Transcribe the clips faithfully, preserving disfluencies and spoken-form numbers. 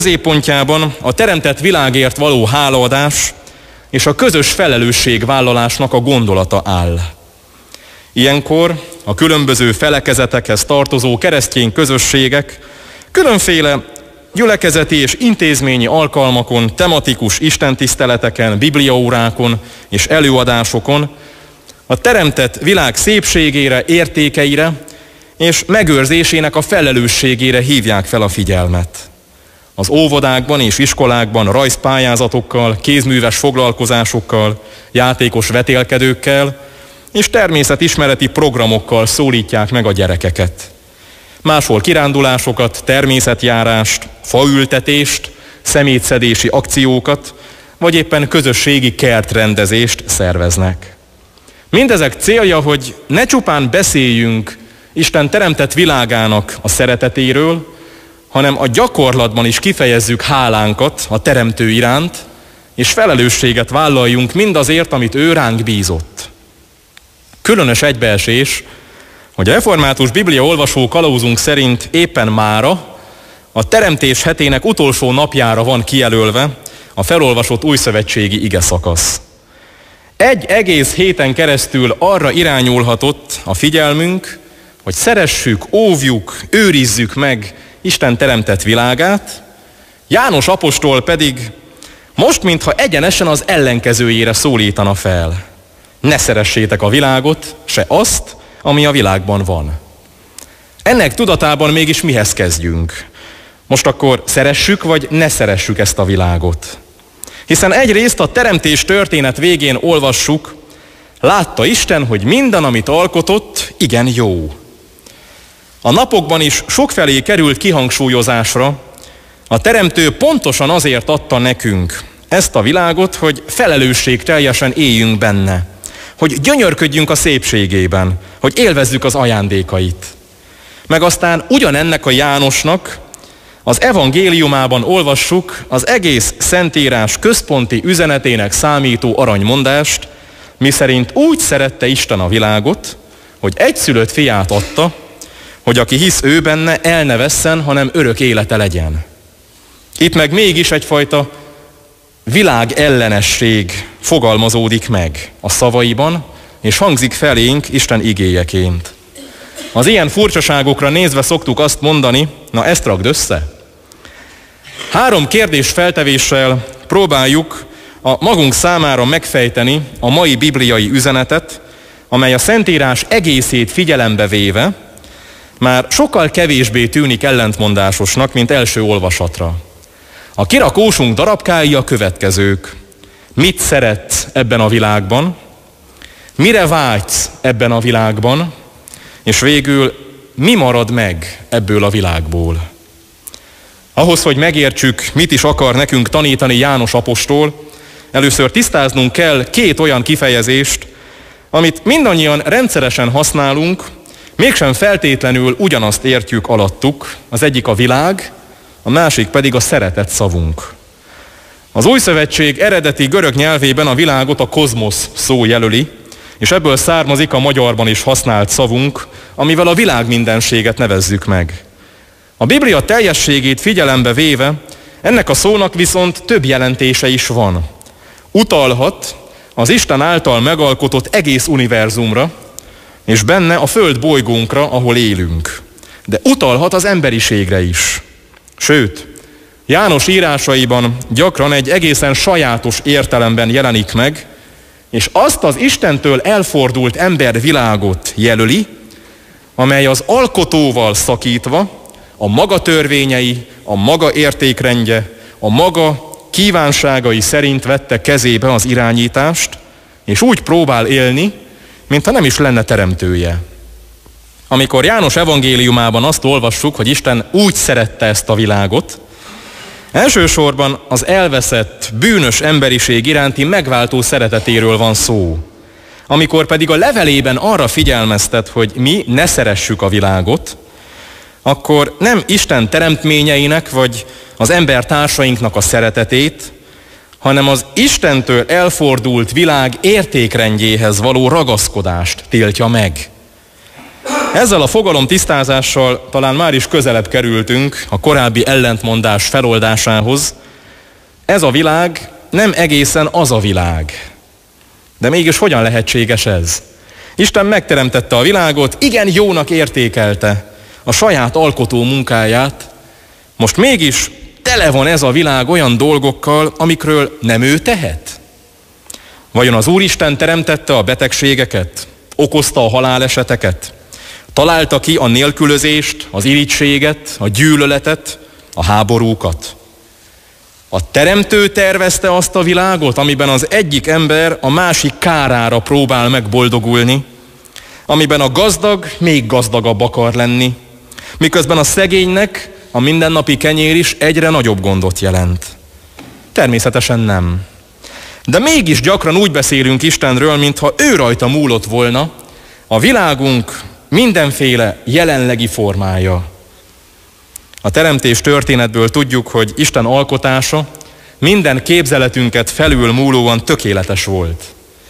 Középpontjában a teremtett világért való hálaadás és a közös felelősségvállalásnak a gondolata áll. Ilyenkor a különböző felekezetekhez tartozó keresztény közösségek különféle gyülekezeti és intézményi alkalmakon, tematikus istentiszteleteken, bibliaórákon és előadásokon a teremtett világ szépségére, értékeire és megőrzésének a felelősségére hívják fel a figyelmet. Az óvodákban és iskolákban rajzpályázatokkal, kézműves foglalkozásokkal, játékos vetélkedőkkel és természetismereti programokkal szólítják meg a gyerekeket. Máshol kirándulásokat, természetjárást, faültetést, szemétszedési akciókat, vagy éppen közösségi kertrendezést szerveznek. Mindezek célja, hogy ne csupán beszéljünk Isten teremtett világának a szeretetéről, hanem a gyakorlatban is kifejezzük hálánkat a teremtő iránt, és felelősséget vállaljunk mindazért, amit ő ránk bízott. Különös egybeesés, hogy a református biblia olvasó kalauzunk szerint éppen mára, a teremtés hetének utolsó napjára van kijelölve a felolvasott újszövetségi igeszakasz. Egy egész héten keresztül arra irányulhatott a figyelmünk, hogy szeressük, óvjuk, őrizzük meg Isten teremtett világát, János apostol pedig most, mintha egyenesen az ellenkezőjére szólítana fel. Ne szeressétek a világot, se azt, ami a világban van. Ennek tudatában mégis mihez kezdjünk? Most akkor szeressük, vagy ne szeressük ezt a világot? Hiszen egyrészt a teremtés történet végén olvassuk, látta Isten, hogy minden, amit alkotott, igen jó. A napokban is sokfelé került kihangsúlyozásra, a teremtő pontosan azért adta nekünk ezt a világot, hogy felelősségteljesen éljünk benne, hogy gyönyörködjünk a szépségében, hogy élvezzük az ajándékait. Meg aztán ugyanennek a Jánosnak az evangéliumában olvassuk az egész Szentírás központi üzenetének számító aranymondást, miszerint úgy szerette Isten a világot, hogy egyszülött fiát adta, hogy aki hisz ő benne, el ne vesszen, hanem örök élete legyen. Itt meg mégis egyfajta világellenesség fogalmazódik meg a szavaiban, és hangzik felénk Isten igéjeként. Az ilyen furcsaságokra nézve szoktuk azt mondani, na ezt ragd össze. Három kérdés feltevéssel próbáljuk a magunk számára megfejteni a mai bibliai üzenetet, amely a Szentírás egészét figyelembe véve már sokkal kevésbé tűnik ellentmondásosnak, mint első olvasatra. A kirakósunk darabkái a következők. Mit szeretsz ebben a világban? Mire vágysz ebben a világban? És végül mi marad meg ebből a világból? Ahhoz, hogy megértsük, mit is akar nekünk tanítani János apostol, először tisztáznunk kell két olyan kifejezést, amit mindannyian rendszeresen használunk, mégsem feltétlenül ugyanazt értjük alattuk, az egyik a világ, a másik pedig a szeretet szavunk. Az Újszövetség eredeti görög nyelvében a világot a kozmosz szó jelöli, és ebből származik a magyarban is használt szavunk, amivel a világ mindenséget nevezzük meg. A Biblia teljességét figyelembe véve ennek a szónak viszont több jelentése is van. Utalhat az Isten által megalkotott egész univerzumra, és benne a föld bolygónkra, ahol élünk. De utalhat az emberiségre is. Sőt, János írásaiban gyakran egy egészen sajátos értelemben jelenik meg, és azt az Istentől elfordult embervilágot jelöli, amely az alkotóval szakítva a maga törvényei, a maga értékrendje, a maga kívánságai szerint vette kezébe az irányítást, és úgy próbál élni, mintha nem is lenne teremtője. Amikor János evangéliumában azt olvassuk, hogy Isten úgy szerette ezt a világot, elsősorban az elveszett, bűnös emberiség iránti megváltó szeretetéről van szó. Amikor pedig a levelében arra figyelmeztet, hogy mi ne szeressük a világot, akkor nem Isten teremtményeinek vagy az embertársainknak a szeretetét, hanem az Istentől elfordult világ értékrendjéhez való ragaszkodást tiltja meg. Ezzel a fogalom tisztázással talán már is közelebb kerültünk a korábbi ellentmondás feloldásához. Ez a világ nem egészen az a világ. De mégis hogyan lehetséges ez? Isten megteremtette a világot, igen jónak értékelte a saját alkotó munkáját, most mégis tele van ez a világ olyan dolgokkal, amikről nem ő tehet. Vajon az Úristen teremtette a betegségeket, okozta a haláleseteket, találta ki a nélkülözést, az irigységet, a gyűlöletet, a háborúkat? A teremtő tervezte azt a világot, amiben az egyik ember a másik kárára próbál megboldogulni, amiben a gazdag még gazdagabb akar lenni, miközben a szegénynek a mindennapi kenyér is egyre nagyobb gondot jelent. Természetesen nem. De mégis gyakran úgy beszélünk Istenről, mintha ő rajta múlott volna a világunk mindenféle jelenlegi formája. A teremtés történetből tudjuk, hogy Isten alkotása minden képzeletünket felülmúlóan tökéletes volt.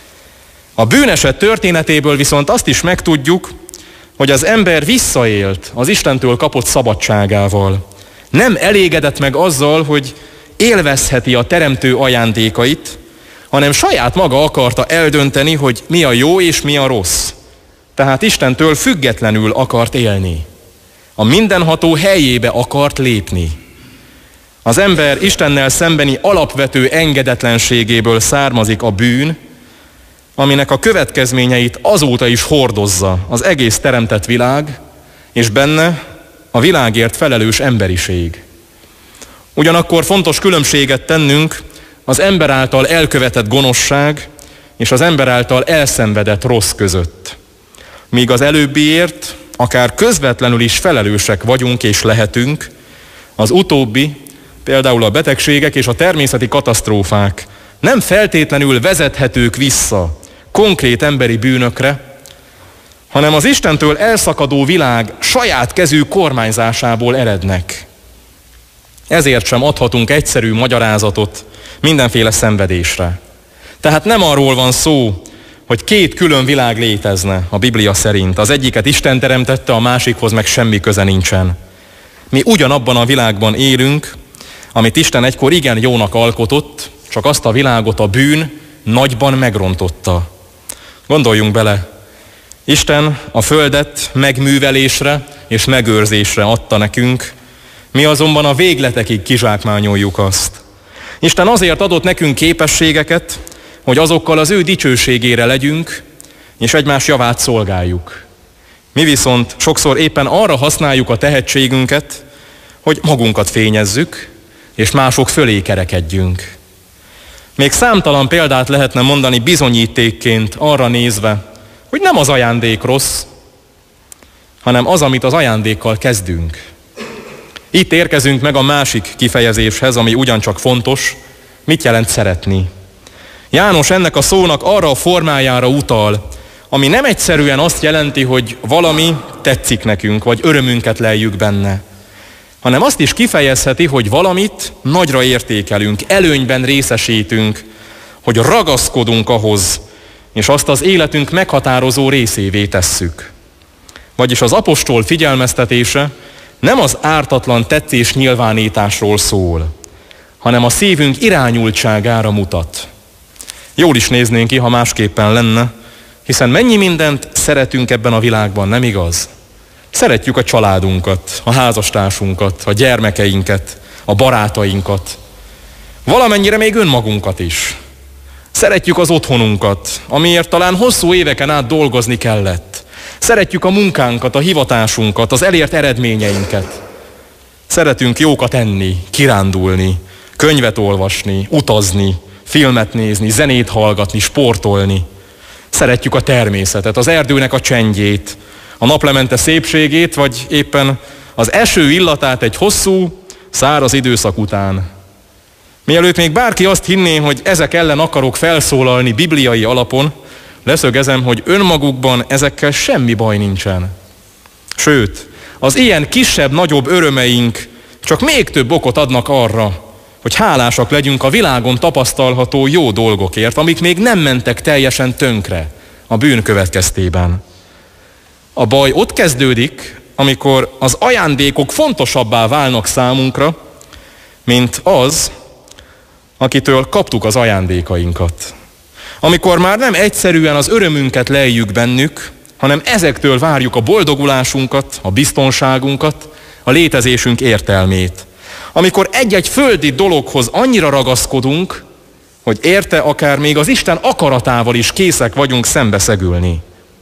A bűneset történetéből viszont azt is megtudjuk, hogy az ember visszaélt az Istentől kapott szabadságával. Nem elégedett meg azzal, hogy élvezheti a teremtő ajándékait, hanem saját maga akarta eldönteni, hogy mi a jó és mi a rossz. Tehát Istentől függetlenül akart élni. A mindenható helyébe akart lépni. Az ember Istennel szembeni alapvető engedetlenségéből származik a bűn, aminek a következményeit azóta is hordozza az egész teremtett világ, és benne a világért felelős emberiség. Ugyanakkor fontos különbséget tennünk az ember által elkövetett gonoszság és az ember által elszenvedett rossz között. Míg az előbbiért akár közvetlenül is felelősek vagyunk és lehetünk, az utóbbi, például a betegségek és a természeti katasztrófák nem feltétlenül vezethetők vissza konkrét emberi bűnökre, hanem az Istentől elszakadó világ saját kezű kormányzásából erednek. Ezért sem adhatunk egyszerű magyarázatot mindenféle szenvedésre. Tehát nem arról van szó, hogy két külön világ létezne a Biblia szerint. Az egyiket Isten teremtette, a másikhoz meg semmi köze nincsen. Mi ugyanabban a világban élünk, amit Isten egykor igen jónak alkotott, csak azt a világot a bűn nagyban megrontotta. Gondoljunk bele, Isten a földet megművelésre és megőrzésre adta nekünk, mi azonban a végletekig kizsákmányoljuk azt. Isten azért adott nekünk képességeket, hogy azokkal az ő dicsőségére legyünk, és egymás javát szolgáljuk. Mi viszont sokszor éppen arra használjuk a tehetségünket, hogy magunkat fényezzük, és mások fölé kerekedjünk. Még számtalan példát lehetne mondani bizonyítékként arra nézve, hogy nem az ajándék rossz, hanem az, amit az ajándékkal kezdünk. Itt érkezünk meg a másik kifejezéshez, ami ugyancsak fontos, mit jelent szeretni. János ennek a szónak arra a formájára utal, ami nem egyszerűen azt jelenti, hogy valami tetszik nekünk, vagy örömünket leljük benne, hanem azt is kifejezheti, hogy valamit nagyra értékelünk, előnyben részesítünk, hogy ragaszkodunk ahhoz, és azt az életünk meghatározó részévé tesszük. Vagyis az apostol figyelmeztetése nem az ártatlan tetszés nyilvánításról szól, hanem a szívünk irányultságára mutat. Jól is néznénk ki, ha másképpen lenne, hiszen mennyi mindent szeretünk ebben a világban, nem igaz? Szeretjük a családunkat, a házastársunkat, a gyermekeinket, a barátainkat, valamennyire még önmagunkat is. Szeretjük az otthonunkat, amiért talán hosszú éveken át dolgozni kellett. Szeretjük a munkánkat, a hivatásunkat, az elért eredményeinket. Szeretünk jókat enni, kirándulni, könyvet olvasni, utazni, filmet nézni, zenét hallgatni, sportolni. Szeretjük a természetet, az erdőnek a csendjét, a naplemente szépségét, vagy éppen az eső illatát egy hosszú, száraz időszak után. Mielőtt még bárki azt hinné, hogy ezek ellen akarok felszólalni bibliai alapon, leszögezem, hogy önmagukban ezekkel semmi baj nincsen. Sőt, az ilyen kisebb-nagyobb örömeink csak még több okot adnak arra, hogy hálásak legyünk a világon tapasztalható jó dolgokért, amik még nem mentek teljesen tönkre a bűn következtében. A baj ott kezdődik, amikor az ajándékok fontosabbá válnak számunkra, mint az, akitől kaptuk az ajándékainkat. Amikor már nem egyszerűen az örömünket lejjük bennük, hanem ezektől várjuk a boldogulásunkat, a biztonságunkat, a létezésünk értelmét. Amikor egy-egy földi dologhoz annyira ragaszkodunk, hogy érte akár még az Isten akaratával is készek vagyunk szembeszegülni.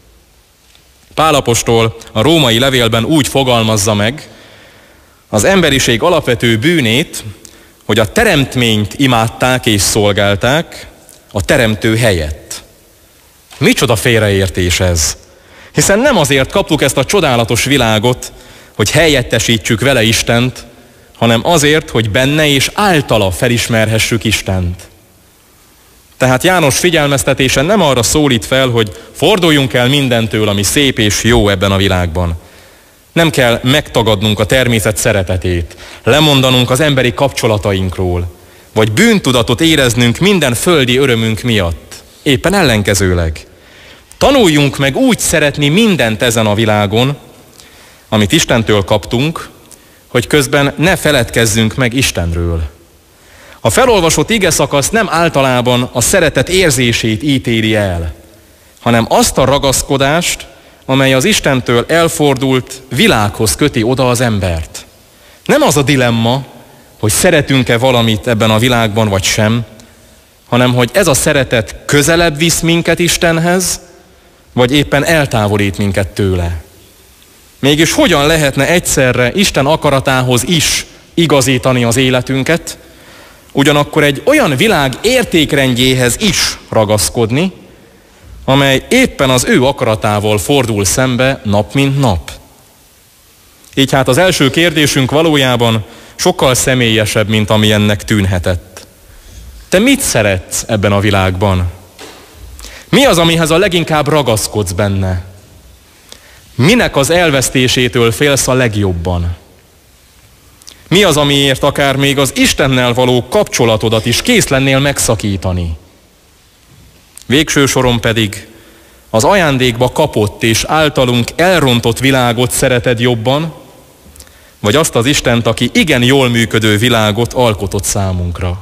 Pál apostol a római levélben úgy fogalmazza meg az emberiség alapvető bűnét, hogy a teremtményt imádták és szolgálták a teremtő helyett. Micsoda félreértés ez! Hiszen nem azért kaptuk ezt a csodálatos világot, hogy helyettesítsük vele Istent, hanem azért, hogy benne és általa felismerhessük Istent. Tehát János figyelmeztetése nem arra szólít fel, hogy forduljunk el mindentől, ami szép és jó ebben a világban. Nem kell megtagadnunk a természet szeretetét, lemondanunk az emberi kapcsolatainkról, vagy bűntudatot éreznünk minden földi örömünk miatt. Éppen ellenkezőleg. Tanuljunk meg úgy szeretni mindent ezen a világon, amit Istentől kaptunk, hogy közben ne feledkezzünk meg Istenről. A felolvasott igeszakasz nem általában a szeretet érzését ítéli el, hanem azt a ragaszkodást, amely az Istentől elfordult világhoz köti oda az embert. Nem az a dilemma, hogy szeretünk-e valamit ebben a világban vagy sem, hanem hogy ez a szeretet közelebb visz minket Istenhez, vagy éppen eltávolít minket tőle. Mégis hogyan lehetne egyszerre Isten akaratához is igazítani az életünket, ugyanakkor egy olyan világ értékrendjéhez is ragaszkodni, amely éppen az ő akaratával fordul szembe nap mint nap. Így hát az első kérdésünk valójában sokkal személyesebb, mint ami ennek tűnhetett. Te mit szeretsz ebben a világban? Mi az, amihez a leginkább ragaszkodsz benne? Minek az elvesztésétől félsz a legjobban? Mi az, amiért akár még az Istennel való kapcsolatodat is kész lennél megszakítani? Végső soron pedig az ajándékba kapott és általunk elrontott világot szereted jobban, vagy azt az Istent, aki igen jól működő világot alkotott számunkra.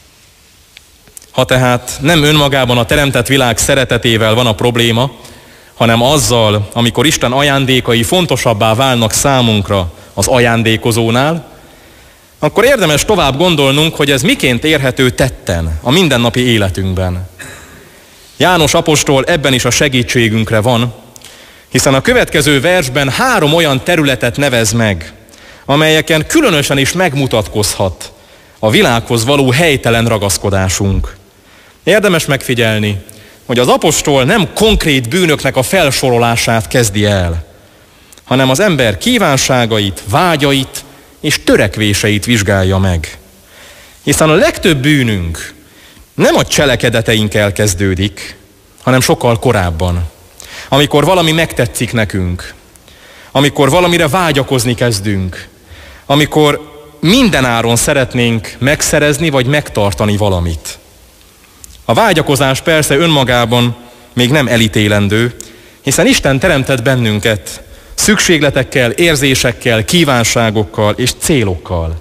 Ha tehát nem önmagában a teremtett világ szeretetével van a probléma, hanem azzal, amikor Isten ajándékai fontosabbá válnak számunkra az ajándékozónál, akkor érdemes tovább gondolnunk, hogy ez miként érhető tetten a mindennapi életünkben. János apostol ebben is a segítségünkre van, hiszen a következő versben három olyan területet nevez meg, amelyeken különösen is megmutatkozhat a világhoz való helytelen ragaszkodásunk. Érdemes megfigyelni, hogy az apostol nem konkrét bűnöknek a felsorolását kezdi el, hanem az ember kívánságait, vágyait és törekvéseit vizsgálja meg. Hiszen a legtöbb bűnünk nem a cselekedeteinkkel kezdődik, hanem sokkal korábban. Amikor valami megtetszik nekünk, amikor valamire vágyakozni kezdünk, amikor mindenáron szeretnénk megszerezni vagy megtartani valamit. A vágyakozás persze önmagában még nem elítélendő, hiszen Isten teremtett bennünket szükségletekkel, érzésekkel, kívánságokkal és célokkal.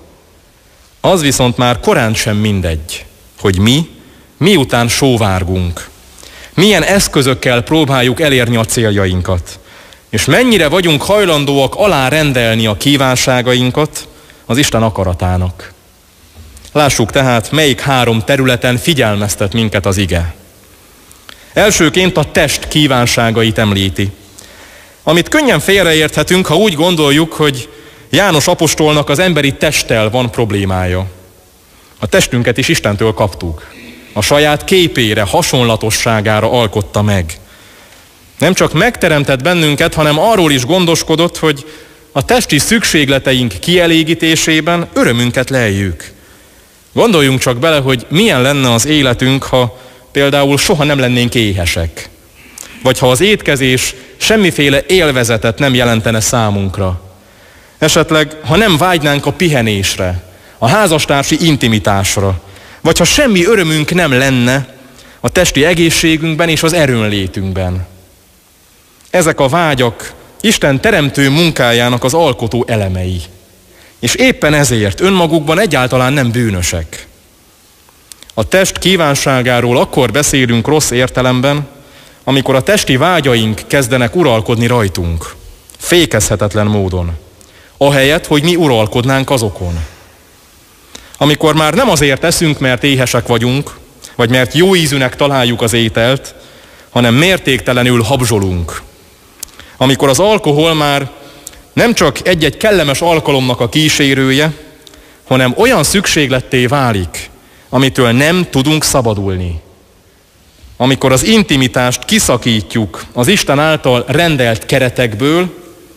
Az viszont már korán sem mindegy, hogy mi, miután sóvárgunk, milyen eszközökkel próbáljuk elérni a céljainkat, és mennyire vagyunk hajlandóak alárendelni a kívánságainkat az Isten akaratának. Lássuk tehát, melyik három területen figyelmeztet minket az ige. Elsőként a test kívánságait említi, amit könnyen félreérthetünk, ha úgy gondoljuk, hogy János apostolnak az emberi testtel van problémája. A testünket is Istentől kaptuk. A saját képére, hasonlatosságára alkotta meg. Nem csak megteremtett bennünket, hanem arról is gondoskodott, hogy a testi szükségleteink kielégítésében örömünket leljük. Gondoljunk csak bele, hogy milyen lenne az életünk, ha például soha nem lennénk éhesek. Vagy ha az étkezés semmiféle élvezetet nem jelentene számunkra. Esetleg, ha nem vágynánk a pihenésre, a házastársi intimitásra, vagy ha semmi örömünk nem lenne a testi egészségünkben és az erőnlétünkben. Ezek a vágyak Isten teremtő munkájának az alkotó elemei. És éppen ezért önmagukban egyáltalán nem bűnösek. A test kívánságáról akkor beszélünk rossz értelemben, amikor a testi vágyaink kezdenek uralkodni rajtunk, fékezhetetlen módon, ahelyett, hogy mi uralkodnánk azokon. Amikor már nem azért eszünk, mert éhesek vagyunk, vagy mert jó ízűnek találjuk az ételt, hanem mértéktelenül habzsolunk. Amikor az alkohol már nem csak egy-egy kellemes alkalomnak a kísérője, hanem olyan szükségletté válik, amitől nem tudunk szabadulni. Amikor az intimitást kiszakítjuk az Isten által rendelt keretekből,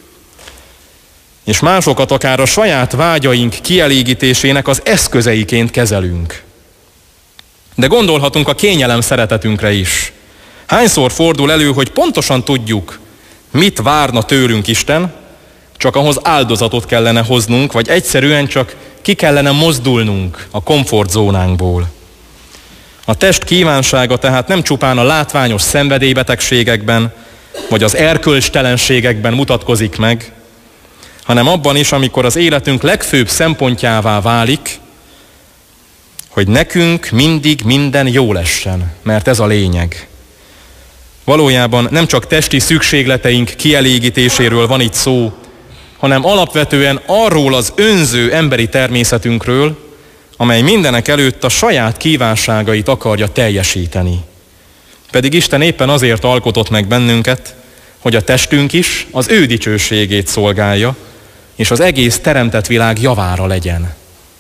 és másokat akár a saját vágyaink kielégítésének az eszközeiként kezelünk. De gondolhatunk a kényelem szeretetünkre is. Hányszor fordul elő, hogy pontosan tudjuk, mit várna tőlünk Isten, csak ahhoz áldozatot kellene hoznunk, vagy egyszerűen csak ki kellene mozdulnunk a komfortzónánkból. A test kívánsága tehát nem csupán a látványos szenvedélybetegségekben, vagy az erkölcstelenségekben mutatkozik meg, hanem abban is, amikor az életünk legfőbb szempontjává válik, hogy nekünk mindig minden jó lessen, mert ez a lényeg. Valójában nem csak testi szükségleteink kielégítéséről van itt szó, hanem alapvetően arról az önző emberi természetünkről, amely mindenek előtt a saját kívánságait akarja teljesíteni. Pedig Isten éppen azért alkotott meg bennünket, hogy a testünk is az ő dicsőségét szolgálja, és az egész teremtett világ javára legyen.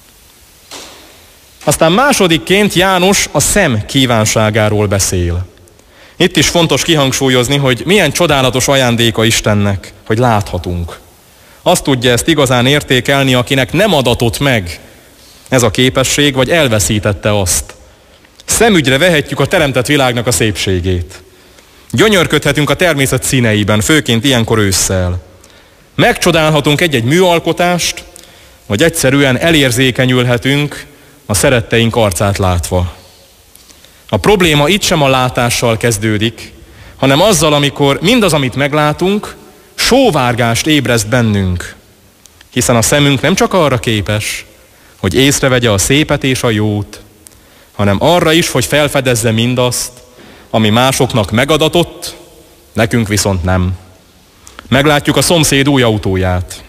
Aztán másodikként János a szem kívánságáról beszél. Itt is fontos kihangsúlyozni, hogy milyen csodálatos ajándéka Istennek, hogy láthatunk. Azt tudja ezt igazán értékelni, akinek nem adatott meg ez a képesség, vagy elveszítette azt. Szemügyre vehetjük a teremtett világnak a szépségét. Gyönyörködhetünk a természet színeiben, főként ilyenkor ősszel. Megcsodálhatunk egy-egy műalkotást, vagy egyszerűen elérzékenyülhetünk a szeretteink arcát látva. A probléma itt sem a látással kezdődik, hanem azzal, amikor mindaz, amit meglátunk, sóvárgást ébreszt bennünk. Hiszen a szemünk nem csak arra képes, hogy észrevegye a szépet és a jót, hanem arra is, hogy felfedezze mindazt, ami másoknak megadatott, nekünk viszont nem. Meglátjuk a szomszéd új autóját.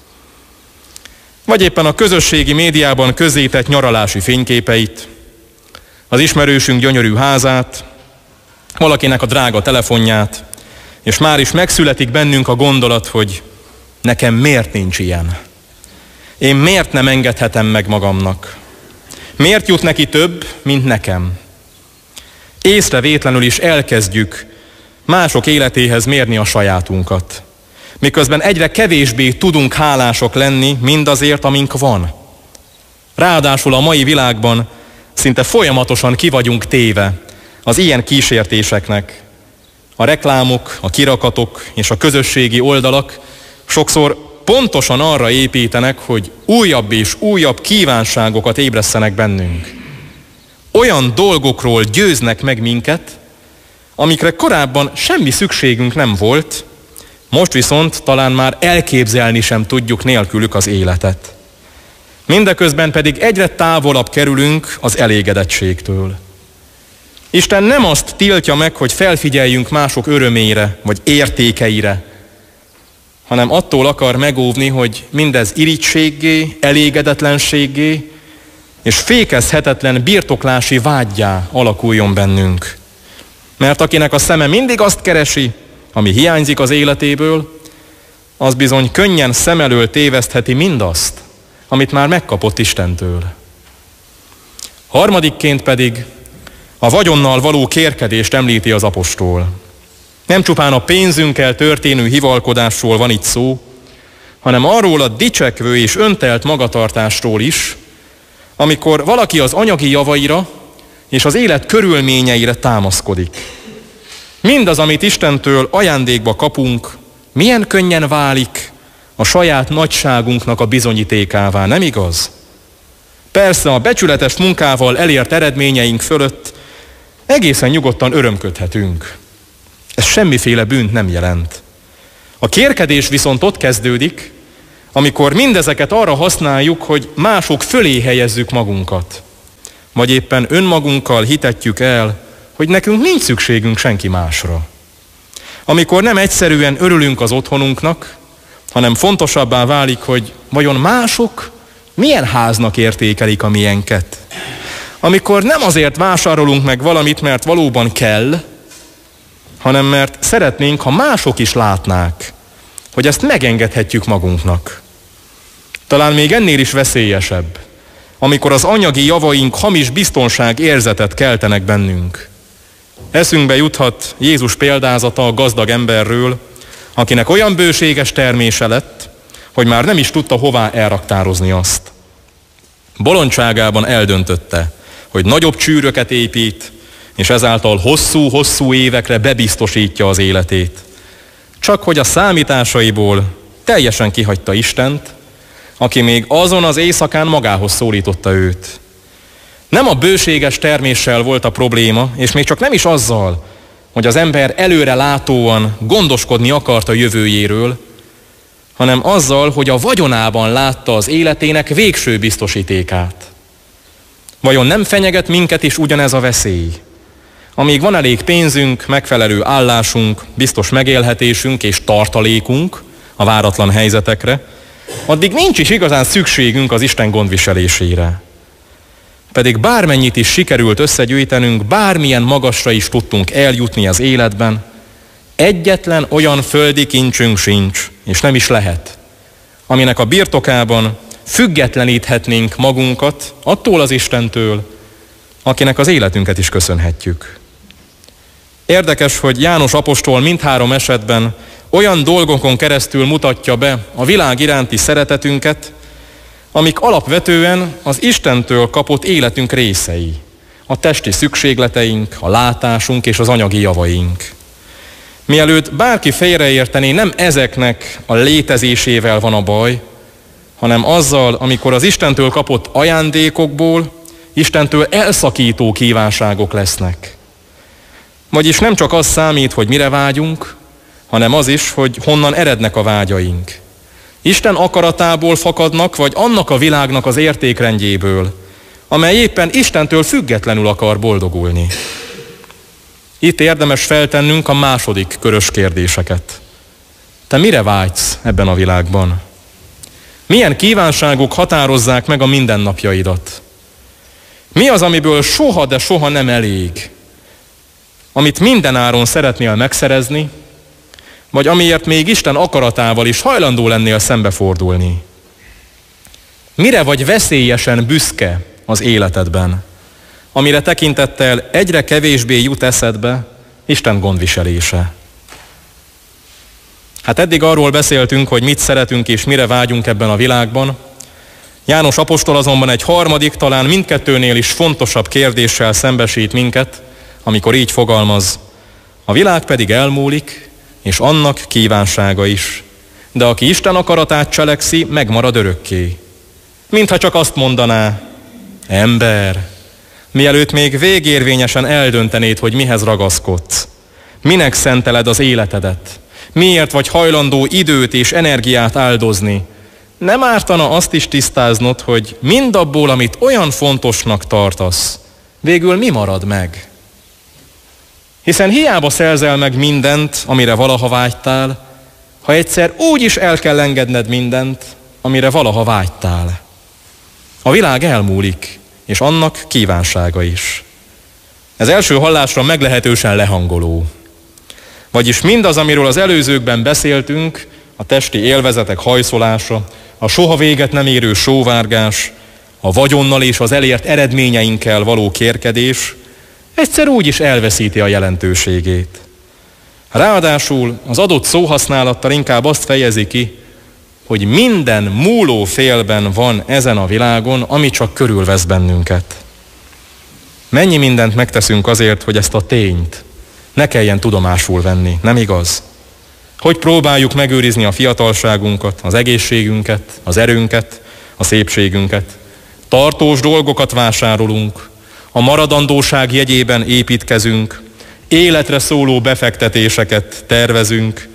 Vagy éppen a közösségi médiában közzétett nyaralási fényképeit, az ismerősünk gyönyörű házát, valakinek a drága telefonját, és már is megszületik bennünk a gondolat, hogy nekem miért nincs ilyen? Én miért nem engedhetem meg magamnak? Miért jut neki több, mint nekem? Észrevétlenül is elkezdjük mások életéhez mérni a sajátunkat, miközben egyre kevésbé tudunk hálások lenni mindazért, amink van. Ráadásul a mai világban szinte folyamatosan ki vagyunk téve az ilyen kísértéseknek. A reklámok, a kirakatok és a közösségi oldalak sokszor pontosan arra építenek, hogy újabb és újabb kívánságokat ébresszenek bennünk. Olyan dolgokról győznek meg minket, amikre korábban semmi szükségünk nem volt, most viszont talán már elképzelni sem tudjuk nélkülük az életet. Mindeközben pedig egyre távolabb kerülünk az elégedettségtől. Isten nem azt tiltja meg, hogy felfigyeljünk mások örömére vagy értékeire, hanem attól akar megóvni, hogy mindez irigységgé, elégedetlenséggé és fékezhetetlen birtoklási vággyá alakuljon bennünk. Mert akinek a szeme mindig azt keresi, ami hiányzik az életéből, az bizony könnyen szem elől tévesztheti mindazt, amit már megkapott Istentől. Harmadikként pedig a vagyonnal való kérkedést említi az apostol. Nem csupán a pénzünkkel történő hivalkodásról van itt szó, hanem arról a dicsekvő és öntelt magatartásról is, amikor valaki az anyagi javaira és az élet körülményeire támaszkodik. Mindaz, amit Istentől ajándékba kapunk, milyen könnyen válik a saját nagyságunknak a bizonyítékává, nem igaz? Persze a becsületes munkával elért eredményeink fölött egészen nyugodtan örömködhetünk. Ez semmiféle bűnt nem jelent. A kérkedés viszont ott kezdődik, amikor mindezeket arra használjuk, hogy mások fölé helyezzük magunkat. Vagy éppen önmagunkkal hitetjük el, hogy nekünk nincs szükségünk senki másra. Amikor nem egyszerűen örülünk az otthonunknak, hanem fontosabbá válik, hogy vajon mások milyen háznak értékelik a miénket. Amikor nem azért vásárolunk meg valamit, mert valóban kell, hanem mert szeretnénk, ha mások is látnák, hogy ezt megengedhetjük magunknak. Talán még ennél is veszélyesebb, amikor az anyagi javaink hamis biztonság érzetet keltenek bennünk. Eszünkbe juthat Jézus példázata a gazdag emberről, akinek olyan bőséges termése lett, hogy már nem is tudta hová elraktározni azt. Bolondságában eldöntötte, hogy nagyobb csűröket épít, és ezáltal hosszú-hosszú évekre bebiztosítja az életét. Csak hogy a számításaiból teljesen kihagyta Istent, aki még azon az éjszakán magához szólította őt. Nem a bőséges terméssel volt a probléma, és még csak nem is azzal, hogy az ember előre látóan gondoskodni akart a jövőjéről, hanem azzal, hogy a vagyonában látta az életének végső biztosítékát. Vajon nem fenyeget minket is ugyanez a veszély? Amíg van elég pénzünk, megfelelő állásunk, biztos megélhetésünk és tartalékunk a váratlan helyzetekre, addig nincs is igazán szükségünk az Isten gondviselésére. Pedig bármennyit is sikerült összegyűjtenünk, bármilyen magasra is tudtunk eljutni az életben, egyetlen olyan földi kincsünk sincs, és nem is lehet, aminek a birtokában függetleníthetnénk magunkat attól az Istentől, akinek az életünket is köszönhetjük. Érdekes, hogy János apostol mindhárom esetben olyan dolgokon keresztül mutatja be a világ iránti szeretetünket, amik alapvetően az Istentől kapott életünk részei. A testi szükségleteink, a látásunk és az anyagi javaink. Mielőtt bárki félreértené, nem ezeknek a létezésével van a baj, hanem azzal, amikor az Istentől kapott ajándékokból Istentől elszakító kívánságok lesznek. Vagyis nem csak az számít, hogy mire vágyunk, hanem az is, hogy honnan erednek a vágyaink. Isten akaratából fakadnak, vagy annak a világnak az értékrendjéből, amely éppen Istentől függetlenül akar boldogulni. Itt érdemes feltennünk a második körös kérdéseket. Te mire vágysz ebben a világban? Milyen kívánságok határozzák meg a mindennapjaidat? Mi az, amiből soha, de soha nem elég? Amit mindenáron szeretnél megszerezni, vagy amiért még Isten akaratával is hajlandó lennél szembefordulni? Mire vagy veszélyesen büszke az életedben, amire tekintettel egyre kevésbé jut eszedbe Isten gondviselése? Hát eddig arról beszéltünk, hogy mit szeretünk és mire vágyunk ebben a világban. János apostol azonban egy harmadik, talán mindkettőnél is fontosabb kérdéssel szembesít minket, amikor így fogalmaz: a világ pedig elmúlik, és annak kívánsága is, de aki Isten akaratát cselekszi, megmarad örökké. Mintha csak azt mondaná: ember, mielőtt még végérvényesen eldöntenéd, hogy mihez ragaszkodsz, minek szenteled az életedet, miért vagy hajlandó időt és energiát áldozni, nem ártana azt is tisztáznod, hogy mindabból, amit olyan fontosnak tartasz, végül mi marad meg? Hiszen hiába szerzel meg mindent, amire valaha vágytál, ha egyszer úgy is el kell engedned mindent, amire valaha vágytál. A világ elmúlik, és annak kívánsága is. Ez első hallásra meglehetősen lehangoló. Vagyis mindaz, amiről az előzőkben beszéltünk, a testi élvezetek hajszolása, a soha véget nem érő sóvárgás, a vagyonnal és az elért eredményeinkkel való kérkedés, egyszer úgy is elveszíti a jelentőségét. Ráadásul az adott szóhasználattal inkább azt fejezi ki, hogy minden múló félben van ezen a világon, ami csak körülvesz bennünket. Mennyi mindent megteszünk azért, hogy ezt a tényt ne kelljen tudomásul venni, nem igaz? Hogy próbáljuk megőrizni a fiatalságunkat, az egészségünket, az erőnket, a szépségünket. Tartós dolgokat vásárolunk, a maradandóság jegyében építkezünk, életre szóló befektetéseket tervezünk,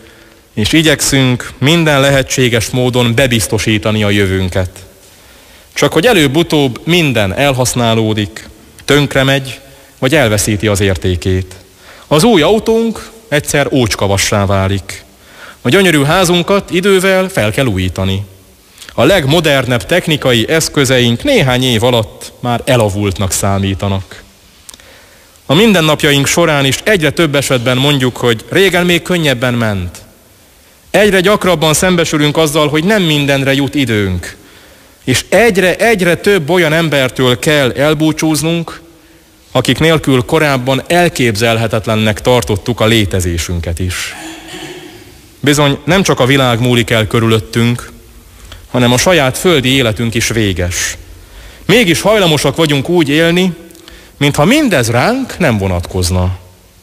és igyekszünk minden lehetséges módon bebiztosítani a jövőnket. Csak hogy előbb-utóbb minden elhasználódik, tönkre megy, vagy elveszíti az értékét. Az új autónk egyszer ócskavassá válik. A gyönyörű házunkat idővel fel kell újítani. A legmodernebb technikai eszközeink néhány év alatt már elavultnak számítanak. A mindennapjaink során is egyre több esetben mondjuk, hogy régen még könnyebben ment. Egyre gyakrabban szembesülünk azzal, hogy nem mindenre jut időnk. És egyre-egyre több olyan embertől kell elbúcsúznunk, akik nélkül korábban elképzelhetetlennek tartottuk a létezésünket is. Bizony nem csak a világ múlik el körülöttünk, hanem a saját földi életünk is véges. Mégis hajlamosak vagyunk úgy élni, mintha mindez ránk nem vonatkozna.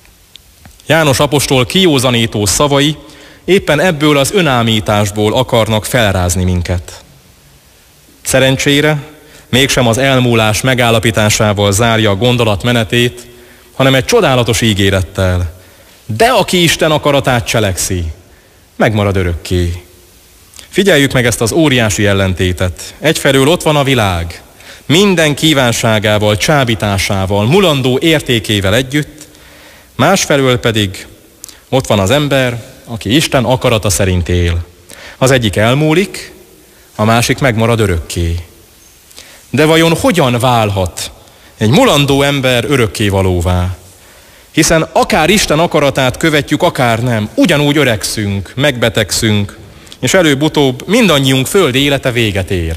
János apostol kijózanító szavai éppen ebből az önámításból akarnak felrázni minket. Szerencsére mégsem az elmúlás megállapításával zárja a gondolat menetét, hanem egy csodálatos ígérettel. De aki Isten akaratát cselekszi, megmarad örökké. Figyeljük meg ezt az óriási ellentétet. Egyfelől ott van a világ, minden kívánságával, csábításával, mulandó értékével együtt, másfelől pedig ott van az ember, aki Isten akarata szerint él. Az egyik elmúlik, a másik megmarad örökké. De vajon hogyan válhat egy mulandó ember örökkévalóvá? Hiszen akár Isten akaratát követjük, akár nem, ugyanúgy öregszünk, megbetegszünk, és előbb-utóbb mindannyiunk földi élete véget ér.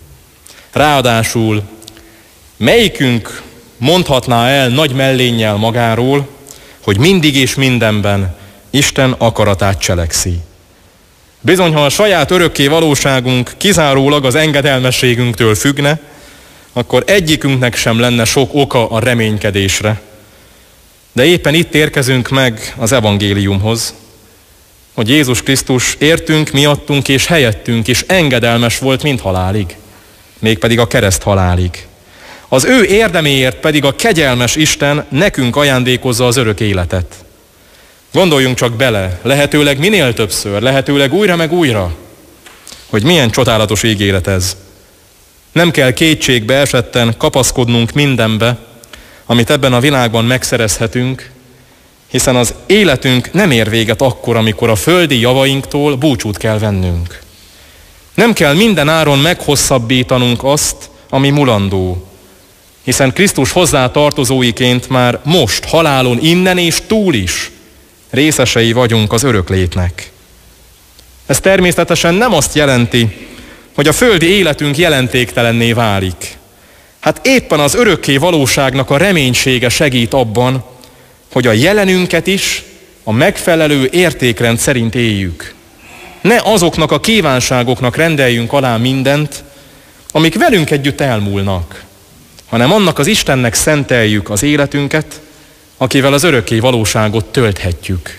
Ráadásul melyikünk mondhatná el nagy mellénnyel magáról, hogy mindig és mindenben Isten akaratát cselekszi? Bizony, ha a saját örökké valóságunk kizárólag az engedelmességünktől függne, akkor egyikünknek sem lenne sok oka a reménykedésre. De éppen itt érkezünk meg az evangéliumhoz, hogy Jézus Krisztus értünk, miattunk és helyettünk is engedelmes volt mind halálig, mégpedig a kereszt halálig. Az ő érdeméért pedig a kegyelmes Isten nekünk ajándékozza az örök életet. Gondoljunk csak bele, lehetőleg minél többször, lehetőleg újra meg újra, hogy milyen csodálatos ígéret ez. Nem kell kétségbe esetten kapaszkodnunk mindenbe, amit ebben a világban megszerezhetünk, hiszen az életünk nem ér véget akkor, amikor a földi javainktól búcsút kell vennünk. Nem kell minden áron meghosszabbítanunk azt, ami mulandó, hiszen Krisztus hozzá tartozóiként már most, halálon innen és túl is részesei vagyunk az öröklétnek. Ez természetesen nem azt jelenti, hogy a földi életünk jelentéktelenné válik. Hát éppen az örökké valóságnak a reménysége segít abban, hogy a jelenünket is a megfelelő értékrend szerint éljük. Ne azoknak a kívánságoknak rendeljünk alá mindent, amik velünk együtt elmúlnak, hanem annak az Istennek szenteljük az életünket, akivel az örökké valóságot tölthetjük.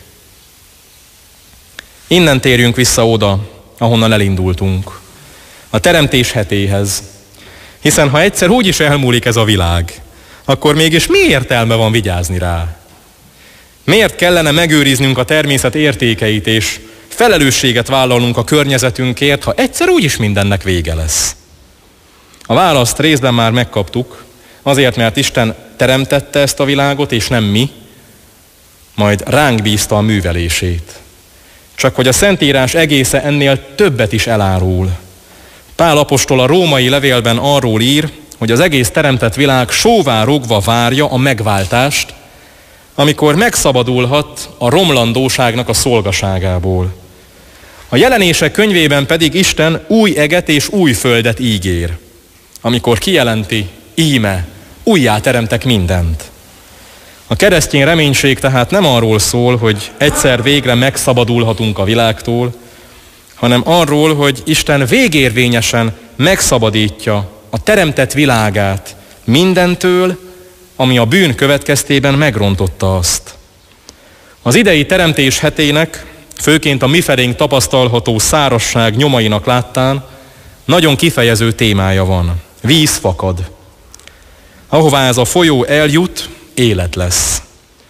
Innen térjünk vissza oda, ahonnan elindultunk, a teremtés hetéhez. Hiszen ha egyszer úgy is elmúlik ez a világ, akkor mégis mi értelme van vigyázni rá? Miért kellene megőriznünk a természet értékeit és felelősséget vállalnunk a környezetünkért, ha egyszer úgyis mindennek vége lesz? A választ részben már megkaptuk, azért, mert Isten teremtette ezt a világot, és nem mi, majd ránk bízta a művelését. Csak hogy a Szentírás egésze ennél többet is elárul. Pál apostol a római levélben arról ír, hogy az egész teremtett világ sóvá rogva várja a megváltást, amikor megszabadulhat a romlandóságnak a szolgaságából. A Jelenések könyvében pedig Isten új eget és új földet ígér, amikor kijelenti, íme, újjá teremtek mindent. A keresztény reménység tehát nem arról szól, hogy egyszer végre megszabadulhatunk a világtól, hanem arról, hogy Isten végérvényesen megszabadítja a teremtett világát mindentől, ami a bűn következtében megrontotta azt. Az idei teremtés hetének, főként a mifelénk tapasztalható szárazság nyomainak láttán nagyon kifejező témája van. Víz fakad. Ahová ez a folyó eljut, élet lesz.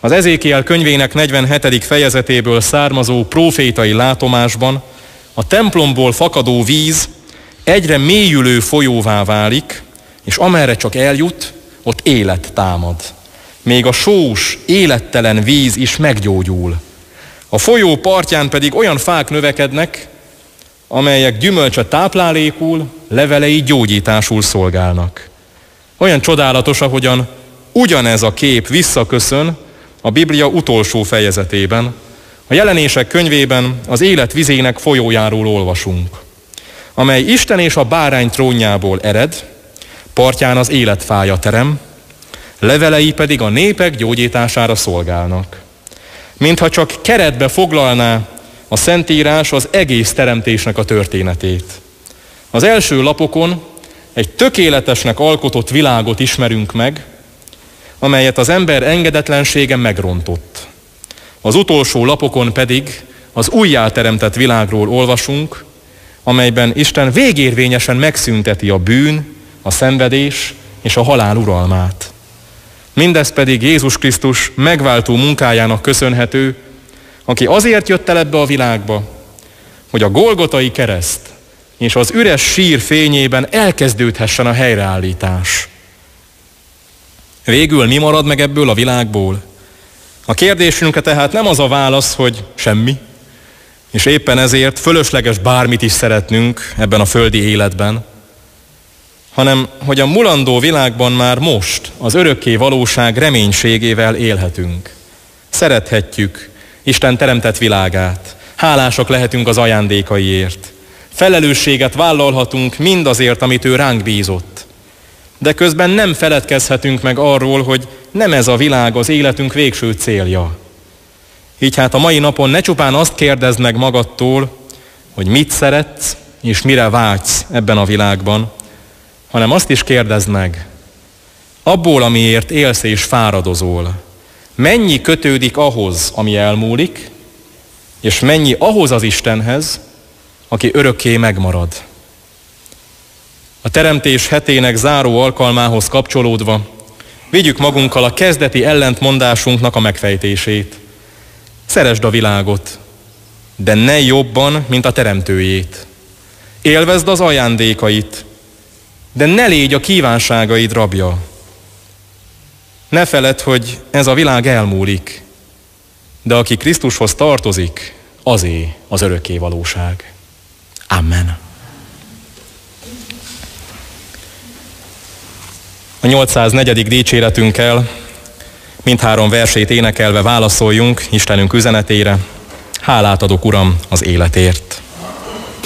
Az Ezékiel könyvének negyvenhetedik fejezetéből származó prófétai látomásban a templomból fakadó víz egyre mélyülő folyóvá válik, és amerre csak eljut, ott élet támad. Még a sós, élettelen víz is meggyógyul. A folyó partján pedig olyan fák növekednek, amelyek gyümölcse táplálékul, levelei gyógyításul szolgálnak. Olyan csodálatos, ahogyan ugyanez a kép visszaköszön a Biblia utolsó fejezetében. A Jelenések könyvében az élet vizének folyójáról olvasunk, amely Isten és a bárány trónjából ered, partján az életfája terem, levelei pedig a népek gyógyítására szolgálnak. Mintha csak keretbe foglalná a Szentírás az egész teremtésnek a történetét. Az első lapokon egy tökéletesnek alkotott világot ismerünk meg, amelyet az ember engedetlensége megrontott. Az utolsó lapokon pedig az újjáteremtett világról olvasunk, amelyben Isten végérvényesen megszünteti a bűn, a szenvedés és a halál uralmát. Mindez pedig Jézus Krisztus megváltó munkájának köszönhető, aki azért jött el ebbe a világba, hogy a Golgotai kereszt és az üres sír fényében elkezdődhessen a helyreállítás. Végül mi marad meg ebből a világból? A kérdésünkre tehát nem az a válasz, hogy semmi, és éppen ezért fölösleges bármit is szeretnünk ebben a földi életben, hanem hogy a mulandó világban már most az örökké valóság reménységével élhetünk. Szerethetjük Isten teremtett világát, hálásak lehetünk az ajándékaiért, felelősséget vállalhatunk mindazért, amit ő ránk bízott. De közben nem feledkezhetünk meg arról, hogy nem ez a világ az életünk végső célja. Így hát a mai napon ne csupán azt kérdezd meg magadtól, hogy mit szeretsz és mire vágysz ebben a világban, hanem azt is kérdezd meg, abból, amiért élsz és fáradozol, mennyi kötődik ahhoz, ami elmúlik, és mennyi ahhoz az Istenhez, aki örökké megmarad. A teremtés hetének záró alkalmához kapcsolódva vigyük magunkkal a kezdeti ellentmondásunknak a megfejtését. Szeresd a világot, de ne jobban, mint a teremtőjét. Élvezd az ajándékait, de ne légy a kívánságaid rabja. Ne feledd, hogy ez a világ elmúlik, de aki Krisztushoz tartozik, azé az örökké valóság. Amen. A nyolcszáznegyedik dicséretünkkel mindhárom versét énekelve válaszoljunk Istenünk üzenetére. Hálát adok, Uram, az életért.